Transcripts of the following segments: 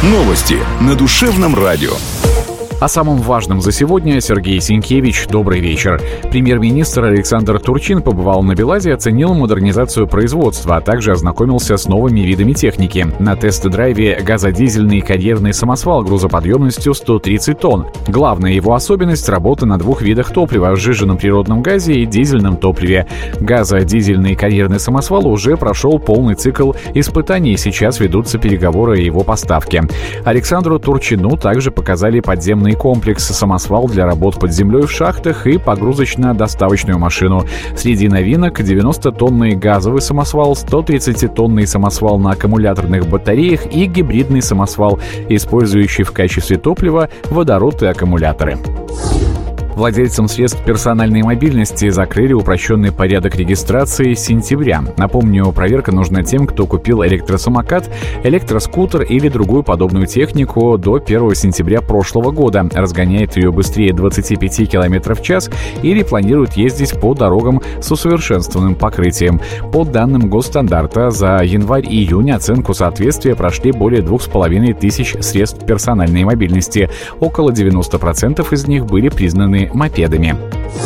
Новости на Душевном радио. О самом важном за сегодня Сергей Сенкевич. Добрый вечер. Премьер-министр Александр Турчин побывал на БелАЗе, оценил модернизацию производства, а также ознакомился с новыми видами техники. На тест-драйве газодизельный карьерный самосвал грузоподъемностью 130 тонн. Главная его особенность — работа на двух видах топлива — сжиженном природном газе и дизельном топливе. Газодизельный карьерный самосвал уже прошел полный цикл испытаний, сейчас ведутся переговоры о его поставке. Александру Турчину также показали подземный комплекс, самосвал для работ под землей в шахтах и погрузочно-доставочную машину. Среди новинок — 90-тонный газовый самосвал, 130-тонный самосвал на аккумуляторных батареях и гибридный самосвал, использующий в качестве топлива водород и аккумуляторы. Владельцам средств персональной мобильности закрыли упрощенный порядок регистрации с сентября. Напомню, проверка нужна тем, кто купил электросамокат, электроскутер или другую подобную технику до 1 сентября прошлого года, разгоняет ее быстрее 25 км в час или планирует ездить по дорогам с усовершенствованным покрытием. По данным Госстандарта, за январь-июнь оценку соответствия прошли более 2500 средств персональной мобильности. Около 90% из них были признаны мопедами.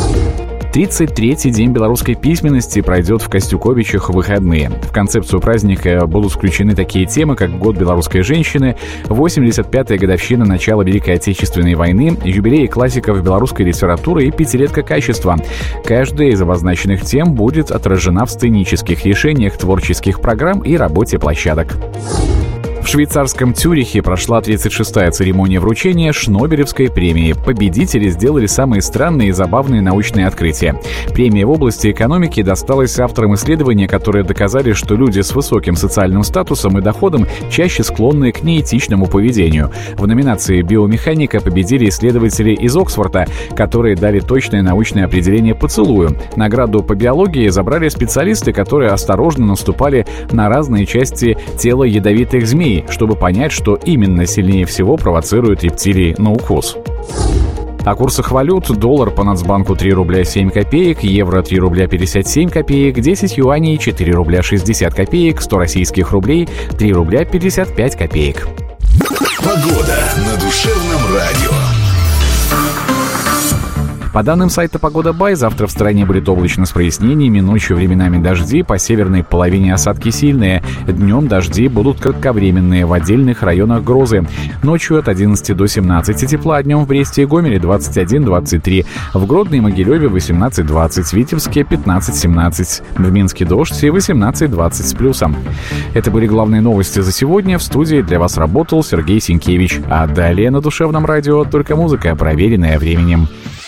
33-й день белорусской письменности пройдет в Костюковичах в выходные. В концепцию праздника будут включены такие темы, как Год белорусской женщины, 85-я годовщина начала Великой Отечественной войны, юбилеи классиков белорусской литературы и пятилетка качества. Каждая из обозначенных тем будет отражена в сценических решениях творческих программ и работе площадок. В швейцарском Цюрихе прошла 36-я церемония вручения Шнобелевской премии. Победители сделали самые странные и забавные научные открытия. Премия в области экономики досталась авторам исследования, которые доказали, что люди с высоким социальным статусом и доходом чаще склонны к неэтичному поведению. В номинации «Биомеханика» победили исследователи из Оксфорда, которые дали точное научное определение поцелую. Награду по биологии забрали специалисты, которые осторожно наступали на разные части тела ядовитых змей, чтобы понять, что именно сильнее всего провоцирует рептилии на укус. О курсах валют: доллар по Нацбанку 3 рубля 7 копеек, евро 3 рубля 57 копеек, 10 юаней 4 рубля 60 копеек, 100 российских рублей 3 рубля 55 копеек. Погода на Душевном радио. По данным сайта «Погода.бай», завтра в стране будет облачно с прояснениями, ночью временами дожди, по северной половине осадки сильные. Днем дожди будут кратковременные, в отдельных районах грозы. Ночью от 11 до 17 тепла, днем в Бресте и Гомеле 21-23, в Гродно и Могилеве 18-20, в Витебске 15-17, в Минске дождь и 18-20 с плюсом. Это были главные новости за сегодня. В студии для вас работал Сергей Сенкевич. А далее на Душевном радио только музыка, проверенная временем.